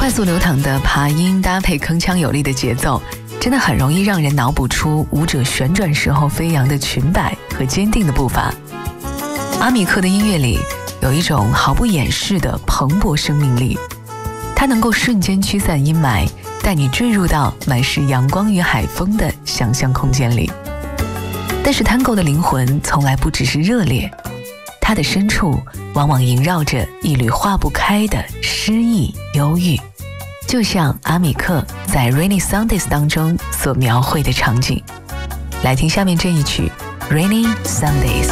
快速流淌的爬音搭配铿锵有力的节奏，真的很容易让人脑补出舞者旋转时候飞扬的裙摆和坚定的步伐。阿米克的音乐里有一种毫不掩饰的蓬勃生命力，它能够瞬间驱散阴霾，带你坠入到满是阳光与海风的想象空间里。但是探戈的灵魂从来不只是热烈，它的深处往往萦绕着一缕化不开的诗意忧郁，就像阿米克在 Rainy Sundays 当中所描绘的场景。来听下面这一曲 Rainy Sundays。